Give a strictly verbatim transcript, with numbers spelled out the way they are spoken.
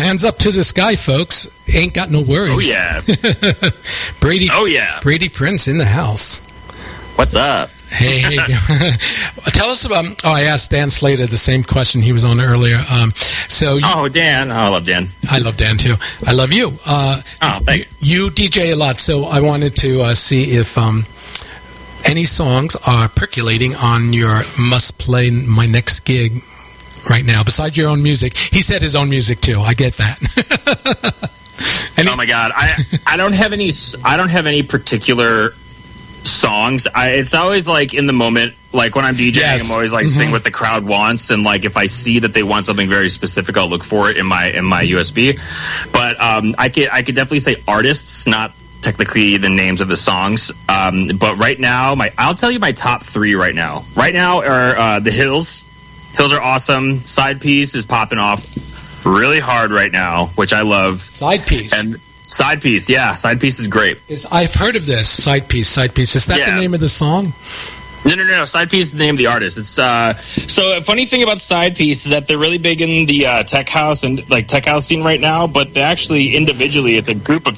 hands up to this guy, folks. Ain't got no worries. Oh, yeah. Brady. Oh, yeah. Brady Prince in the house. What's up? Hey, hey. Tell us about. Oh, I asked Dan Slater the same question he was on earlier. Um, so, you, oh, Dan, oh, I love Dan. I love Dan too. I love you. Uh, oh, thanks. You, you D J a lot, so I wanted to uh, see if um, any songs are percolating on your must play my next gig right now. Besides your own music, he said his own music too. I get that. any- oh my God, I I don't have any. I don't have any particular songs. I, it's always like in the moment, like when I'm DJing, yes. I'm always like mm-hmm. sing what the crowd wants, and like if I see that they want something very specific, I'll look for it in my in my U S B. But um, I could I could definitely say artists, not technically the names of the songs. Um, but right now, my I'll tell you my top three right now. Right now are uh, the Hills. Hills are awesome. Side Piece is popping off really hard right now, which I love. Side Piece. And Side Piece, yeah. Side Piece is great. Is, I've heard of this. Side Piece, Side Piece. Is that yeah. the name of the song? No, no, no, no. Side Piece is the name of the artist. It's uh, so a funny thing about Side Piece is that they're really big in the uh, tech house and like tech house scene right now, but they actually individually, it's a group of